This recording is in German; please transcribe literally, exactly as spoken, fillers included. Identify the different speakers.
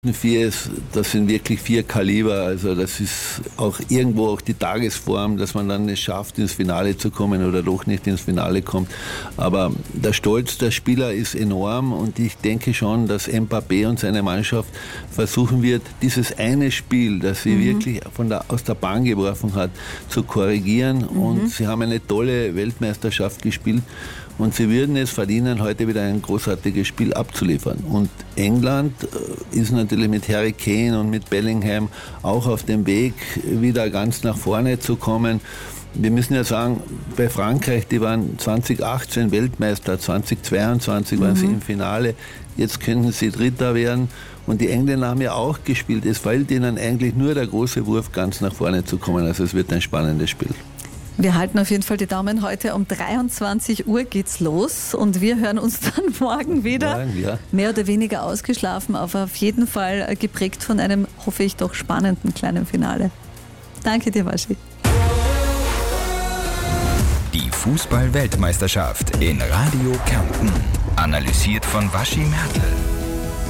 Speaker 1: Vier ist, das sind wirklich vier Kaliber, also das ist auch irgendwo auch die Tagesform, dass man dann es schafft, ins Finale zu kommen oder doch nicht ins Finale kommt. Aber der Stolz der Spieler ist enorm und ich denke schon, dass Mbappé und seine Mannschaft versuchen wird, dieses eine Spiel, das sie mhm. wirklich von der, aus der Bahn geworfen hat, zu korrigieren mhm. und sie haben eine tolle Weltmeisterschaft gespielt. Und sie würden es verdienen, heute wieder ein großartiges Spiel abzuliefern. Und England ist natürlich mit Harry Kane und mit Bellingham auch auf dem Weg, wieder ganz nach vorne zu kommen. Wir müssen ja sagen, bei Frankreich, die waren zwanzig achtzehn Weltmeister, zwanzig zweiundzwanzig mhm. waren sie im Finale. Jetzt könnten sie Dritter werden. Und die Engländer haben ja auch gespielt. Es fehlt ihnen eigentlich nur der große Wurf, ganz nach vorne zu kommen. Also es wird ein spannendes Spiel.
Speaker 2: Wir halten auf jeden Fall die Daumen. Heute um dreiundzwanzig Uhr geht's los und wir hören uns dann morgen wieder.
Speaker 1: Morgen, ja.
Speaker 2: Mehr oder weniger ausgeschlafen, aber auf jeden Fall geprägt von einem, hoffe ich, doch spannenden kleinen Finale. Danke dir, Waschi.
Speaker 3: Die Fußball-Weltmeisterschaft in Radio Kärnten. Analysiert von Waschi Mertl.